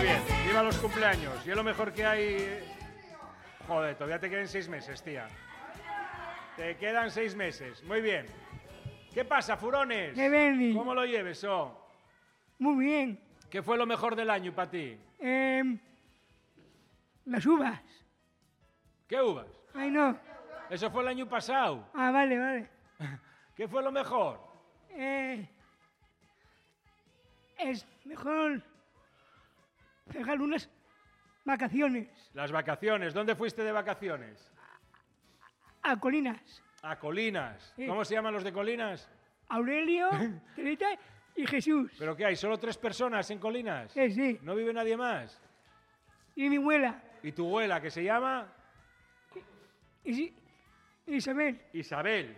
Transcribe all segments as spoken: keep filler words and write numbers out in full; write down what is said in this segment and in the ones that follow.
bien, viva los cumpleaños. Y es lo mejor que hay. Joder, todavía te quedan seis meses, tía. Te quedan seis meses, muy bien. ¿Qué pasa, furones? ¿Qué ven? ¿Cómo lo lleves, oh? Muy bien. ¿Qué fue lo mejor del año para ti? Eh, las uvas. ¿Qué uvas? Ay, no. Eso fue el año pasado. Ah, vale, vale. ¿Qué fue lo mejor? Eh, es mejor pegar unas vacaciones Las vacaciones. ¿Dónde fuiste de vacaciones? a Colinas. A Colinas. Sí. ¿Cómo se llaman los de Colinas? Aurelio, Teresa y Jesús. ¿Pero qué hay? ¿Solo tres personas en Colinas? Sí, sí. ¿No vive nadie más? Y mi abuela, ¿Y tu abuela, que se llama? Is- Isabel. Isabel.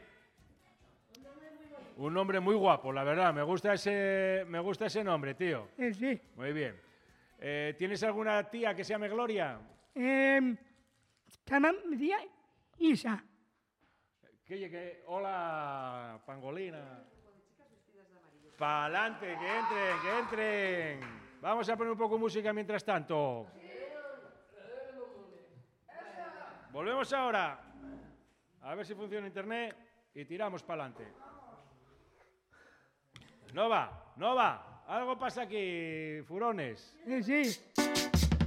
Un nombre muy guapo, la verdad. Me gusta ese, me gusta ese nombre, tío. Sí, sí. Muy bien. Eh, ¿Tienes alguna tía que se llame Gloria? Eh, se llama mi tía Isa. Que, que, hola, pangolina. Pa'lante, que entren, que entren. Vamos a poner un poco de música mientras tanto. Volvemos ahora. A ver si funciona internet y tiramos para adelante. No va, no va. Algo pasa aquí, furones. Sí, sí.